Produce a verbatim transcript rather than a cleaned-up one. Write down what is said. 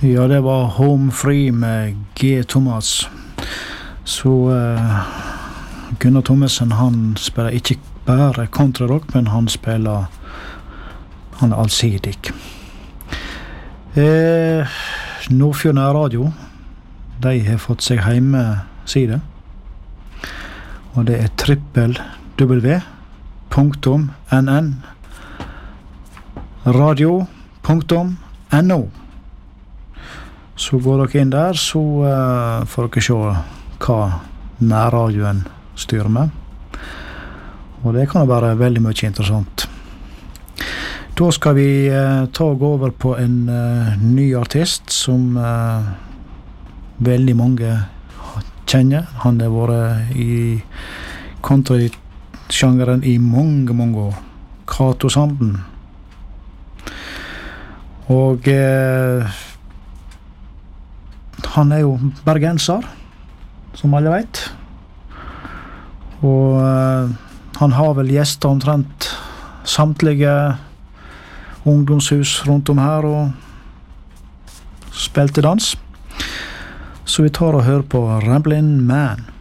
Ja, det var Home Free med G. Thomas. Så uh, Gunnar Thommessen, han spiller ikke bare countryrock, men han spiller han er allsidig. Eh, Nordfjord Nærradio, de har fått seg hjemmeside, og det er trippel w punktum n n radio punktum n o. Så går dere inn der, så uh, får dere se hva nærradioen styrer med. Og det kan være veldig mye interessant. Da skal vi uh, ta og gå over på en uh, ny artist som uh, veldig mange kjenner. Han har vært i country-sjangeren i mange, mange år. Cato Sanden. Og uh, han er jo bergenser, som alle vet. Og uh, han har vel gjester omtrent samtlige ungdomshus rundt om her og spilte dans. Så vi tar og hører på Ramblin' Man.